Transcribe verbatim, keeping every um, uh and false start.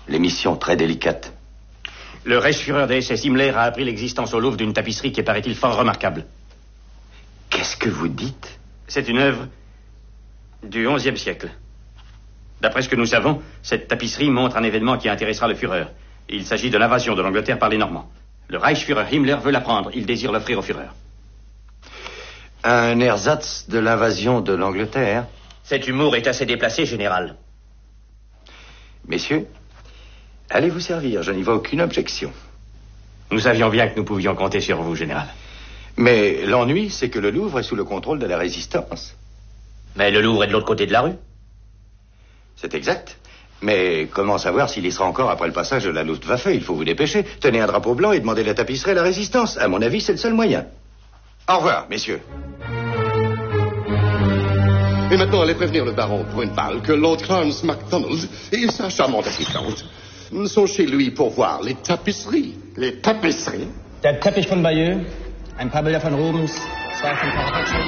L'émission très délicate. Le Reichsführer des S S Himmler a appris l'existence au Louvre d'une tapisserie qui est, paraît-il, fort remarquable. Qu'est-ce que vous dites? C'est une œuvre du onzième siècle. D'après ce que nous savons, cette tapisserie montre un événement qui intéressera le Führer. Il s'agit de l'invasion de l'Angleterre par les Normands. Le Reichsführer Himmler veut la prendre. Il désire l'offrir au Führer. Un ersatz de l'invasion de l'Angleterre? Cet humour est assez déplacé, général. Messieurs, allez vous servir, je n'y vois aucune objection. Nous savions bien que nous pouvions compter sur vous, général. Mais l'ennui, c'est que le Louvre est sous le contrôle de la résistance. Mais le Louvre est de l'autre côté de la rue. C'est exact. Mais comment savoir s'il y sera encore après le passage de la Luftwaffe? Il faut vous dépêcher. Tenez un drapeau blanc et demandez la tapisserie à la résistance. À mon avis, c'est le seul moyen. Au revoir, messieurs. Et maintenant, allez prévenir le baron Brunval que Lord Clarence MacDonald et sa charmante assistante sont chez lui pour voir les tapisseries. Les tapisseries? Der Teppich von Bayeux, ein paar Bilder von Rubens, zwei von Caravaggio.